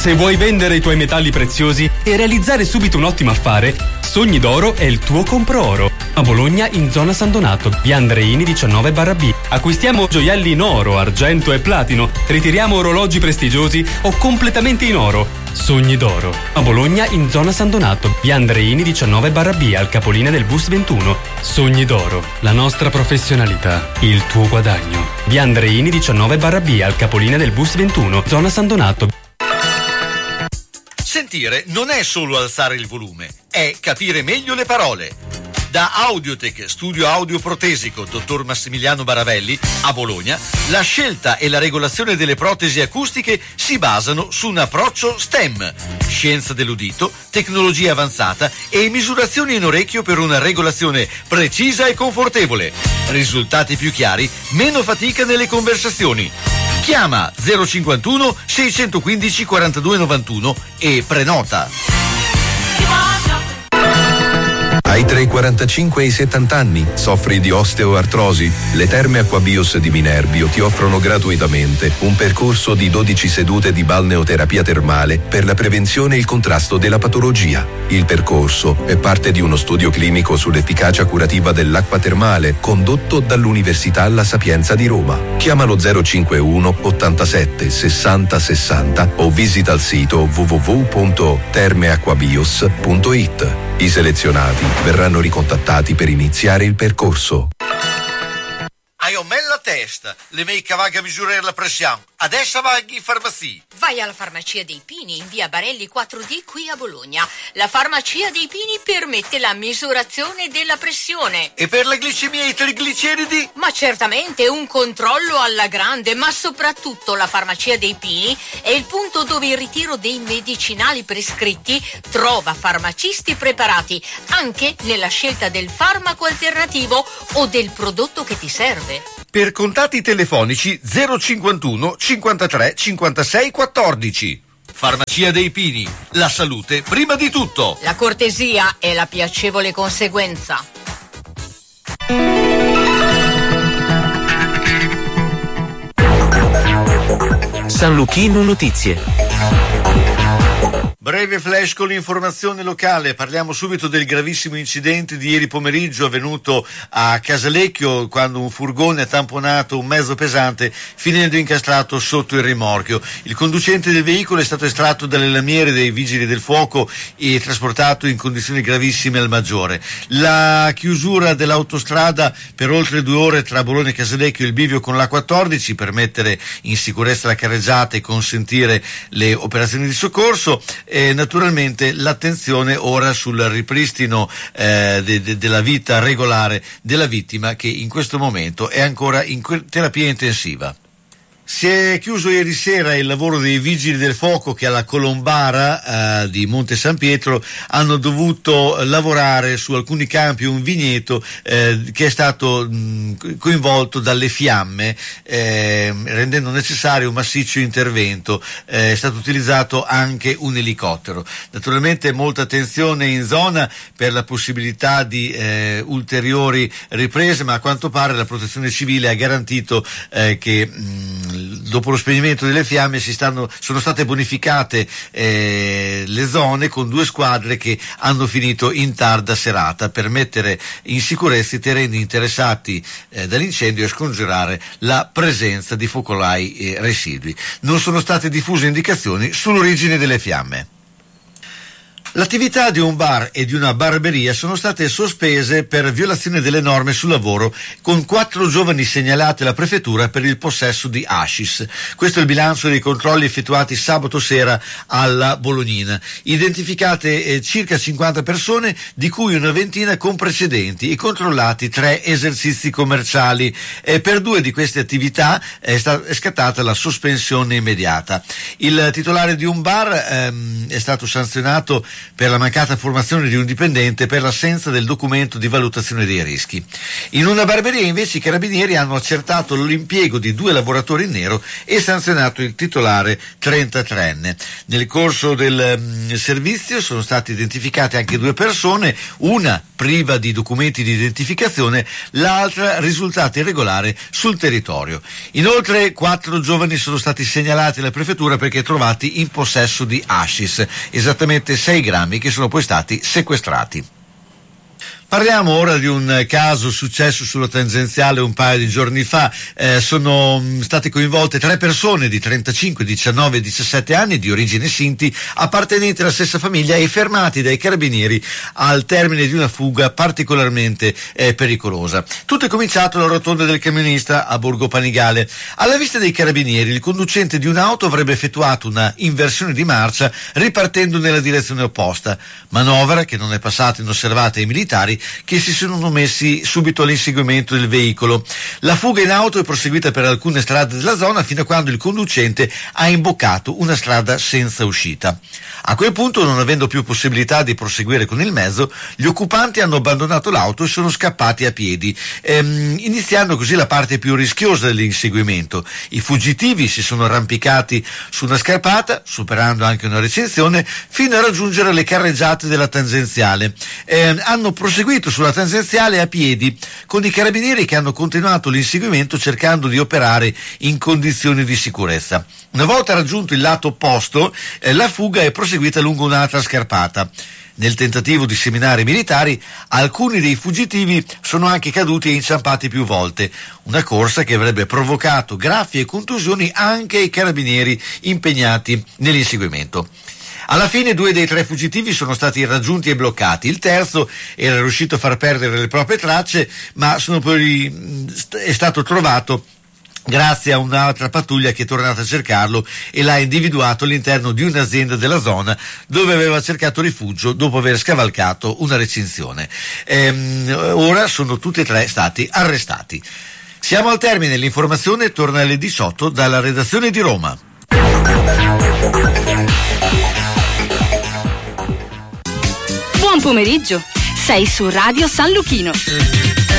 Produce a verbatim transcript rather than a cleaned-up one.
Se vuoi vendere i tuoi metalli preziosi e realizzare subito un ottimo affare, Sogni d'Oro è il tuo compro oro. A Bologna, in zona San Donato, via Andreini diciannove barra B. Acquistiamo gioielli in oro, argento e platino. Ritiriamo orologi prestigiosi o completamente in oro. Sogni d'Oro. A Bologna, in zona San Donato, via Andreini diciannove barra B, al capolinea del bus ventuno. Sogni d'Oro. La nostra professionalità, il tuo guadagno. Via Andreini diciannove barra B, al capolinea del bus ventuno, zona San Donato. Sentire non è solo alzare il volume, è capire meglio le parole. Da Audiotech, studio audio protesico, dottor Massimiliano Baravelli, a Bologna, la scelta e la regolazione delle protesi acustiche si basano su un approccio STEM, scienza dell'udito, tecnologia avanzata e misurazioni in orecchio per una regolazione precisa e confortevole. Risultati più chiari, meno fatica nelle conversazioni. Chiama zero cinquantuno seicentoquindici quarantadue novantuno e prenota. Hai tra i quarantacinque e i settanta anni? Soffri di osteoartrosi? Le Terme Acquabios di Minerbio ti offrono gratuitamente un percorso di dodici sedute di balneoterapia termale per la prevenzione e il contrasto della patologia. Il percorso è parte di uno studio clinico sull'efficacia curativa dell'acqua termale condotto dall'Università La Sapienza di Roma. Chiamalo zero cinquantuno ottantasette sessanta sessanta o visita il sito w w w punto termeacquabios punto i t. I selezionati verranno ricontattati per iniziare il percorso. Hai un me la testa, le mei cavaghe a misurare la pressione. Adesso vai in farmacia. Vai alla Farmacia dei Pini in via Barelli quattro D qui a Bologna. La Farmacia dei Pini permette la misurazione della pressione. E per la glicemia e i trigliceridi? Ma certamente un controllo alla grande, ma soprattutto la Farmacia dei Pini è il punto dove il ritiro dei medicinali prescritti trova farmacisti preparati anche nella scelta del farmaco alternativo o del prodotto che ti serve. Per contatti telefonici zero cinquantuno cinquantatré cinquantasei quattordici. Farmacia dei Pini, la salute prima di tutto. La cortesia è la piacevole conseguenza. San Luchino Notizie. Breve flash con l'informazione locale. Parliamo subito del gravissimo incidente di ieri pomeriggio avvenuto a Casalecchio, quando un furgone ha tamponato un mezzo pesante finendo incastrato sotto il rimorchio. Il conducente del veicolo è stato estratto dalle lamiere dei vigili del fuoco e trasportato in condizioni gravissime al Maggiore. La chiusura dell'autostrada per oltre due ore tra Bologna e Casalecchio e il bivio con l'A quattordici per mettere in sicurezza la carreggiata e consentire le operazioni di soccorso. E naturalmente l'attenzione ora sul ripristino eh, de, de, della vita regolare della vittima, che in questo momento è ancora in terapia intensiva. Si è chiuso ieri sera il lavoro dei vigili del fuoco che alla Colombara eh, di Monte San Pietro hanno dovuto lavorare su alcuni campi un vigneto eh, che è stato mh, coinvolto dalle fiamme, eh, rendendo necessario un massiccio intervento. Eh, è stato utilizzato anche un elicottero. Naturalmente molta attenzione in zona per la possibilità di eh, ulteriori riprese, ma a quanto pare la Protezione Civile ha garantito eh, che mh, dopo lo spegnimento delle fiamme si stanno, sono state bonificate eh, le zone con due squadre che hanno finito in tarda serata per mettere in sicurezza i terreni interessati eh, dall'incendio e scongiurare la presenza di focolai e residui. Non sono state diffuse indicazioni sull'origine delle fiamme. L'attività di un bar e di una barberia sono state sospese per violazione delle norme sul lavoro, con quattro giovani segnalati alla prefettura per il possesso di hashish. Questo è il bilancio dei controlli effettuati sabato sera alla Bolognina. Identificate eh, circa cinquanta persone, di cui una ventina con precedenti, e controllati tre esercizi commerciali. E per due di queste attività è, sta- è scattata la sospensione immediata. Il titolare di un bar ehm, è stato sanzionato per la mancata formazione di un dipendente per l'assenza del documento di valutazione dei rischi. In una barberia invece i carabinieri hanno accertato l'impiego di due lavoratori in nero e sanzionato il titolare trentatreenne. Nel corso del um, servizio sono state identificate anche due persone, una priva di documenti di identificazione, l'altra risultata irregolare sul territorio. Inoltre quattro giovani sono stati segnalati alla prefettura perché trovati in possesso di hashish, esattamente sei grammi, che sono poi stati sequestrati. Parliamo ora di un caso successo sulla tangenziale un paio di giorni fa. Eh, sono state coinvolte tre persone di trentacinque, diciannove e diciassette anni di origine sinti, appartenenti alla stessa famiglia e fermati dai carabinieri al termine di una fuga particolarmente eh, pericolosa. Tutto è cominciato alla rotonda del camionista a Borgo Panigale. Alla vista dei carabinieri, il conducente di un'auto avrebbe effettuato una inversione di marcia ripartendo nella direzione opposta, manovra che non è passata inosservata ai militari, che si sono messi subito all'inseguimento del veicolo. La fuga in auto è proseguita per alcune strade della zona fino a quando il conducente ha imboccato una strada senza uscita. A quel punto, non avendo più possibilità di proseguire con il mezzo, gli occupanti hanno abbandonato l'auto e sono scappati a piedi, ehm, iniziando così la parte più rischiosa dell'inseguimento. I fuggitivi si sono arrampicati su una scarpata, superando anche una recinzione, fino a raggiungere le carreggiate della tangenziale. Eh, hanno proseguito sulla tangenziale a piedi, con i carabinieri che hanno continuato l'inseguimento cercando di operare in condizioni di sicurezza. Una volta raggiunto il lato opposto, eh, la fuga è proseguita lungo un'altra scarpata. Nel tentativo di seminare i militari, alcuni dei fuggitivi sono anche caduti e inciampati più volte, una corsa che avrebbe provocato graffi e contusioni anche ai carabinieri impegnati nell'inseguimento. Alla fine due dei tre fuggitivi sono stati raggiunti e bloccati. Il terzo era riuscito a far perdere le proprie tracce, ma sono poi, è stato trovato grazie a un'altra pattuglia che è tornata a cercarlo e l'ha individuato all'interno di un'azienda della zona dove aveva cercato rifugio dopo aver scavalcato una recinzione. Ehm, ora sono tutti e tre stati arrestati. Siamo al termine, l'informazione torna alle diciotto dalla redazione di Roma. Buon pomeriggio, sei su Radio San Luchino.